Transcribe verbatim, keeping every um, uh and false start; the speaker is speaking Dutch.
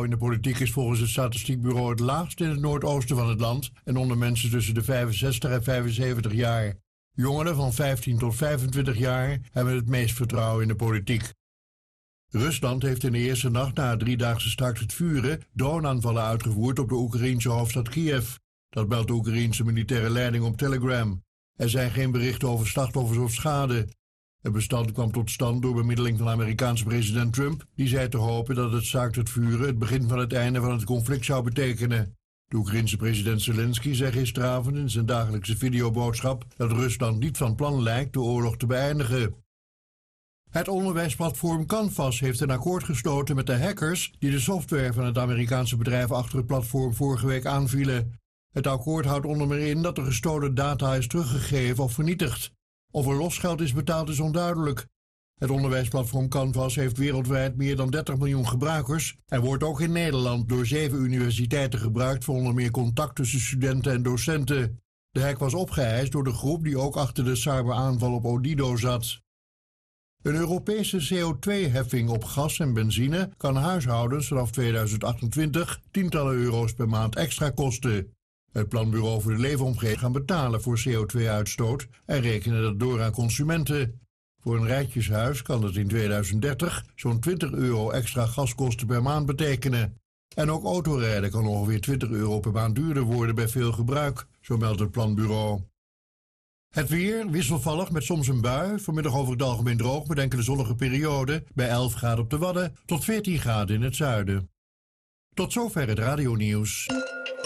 in de politiek is volgens het statistiekbureau het laagst in het noordoosten van het land en onder mensen tussen de vijfenzestig en vijfenzeventig jaar. Jongeren van vijftien tot vijfentwintig jaar hebben het meest vertrouwen in de politiek. Rusland heeft in de eerste nacht na het driedaagse staakt het vuren droneaanvallen uitgevoerd op de Oekraïense hoofdstad Kiev. Dat meldt de Oekraïense militaire leiding op Telegram. Er zijn geen berichten over slachtoffers of schade. Het bestand kwam tot stand door bemiddeling van de Amerikaanse president Trump, die zei te hopen dat het staakt het vuren het begin van het einde van het conflict zou betekenen. De Oekraïense president Zelensky zei gisteravond in zijn dagelijkse videoboodschap dat Rusland niet van plan lijkt de oorlog te beëindigen. Het onderwijsplatform Canvas heeft een akkoord gesloten met de hackers die de software van het Amerikaanse bedrijf achter het platform vorige week aanvielen. Het akkoord houdt onder meer in dat de gestolen data is teruggegeven of vernietigd. Of er losgeld is betaald is onduidelijk. Het onderwijsplatform Canvas heeft wereldwijd meer dan dertig miljoen gebruikers en wordt ook in Nederland door zeven universiteiten gebruikt voor onder meer contact tussen studenten en docenten. De hack was opgeëist door de groep die ook achter de cyberaanval op Odido zat. Een Europese C O twee heffing op gas en benzine kan huishoudens vanaf tweeduizend achtentwintig tientallen euro's per maand extra kosten. Het Planbureau voor de Leefomgeving gaan betalen voor C O twee uitstoot en rekenen dat door aan consumenten. Voor een rijtjeshuis kan dat in tweeduizend dertig zo'n twintig euro extra gaskosten per maand betekenen. En ook autorijden kan ongeveer twintig euro per maand duurder worden bij veel gebruik, zo meldt het Planbureau. Het weer wisselvallig met soms een bui, vanmiddag over het algemeen droog met enkele zonnige perioden, bij elf graden op de Wadden tot veertien graden in het zuiden. Tot zover het radionieuws.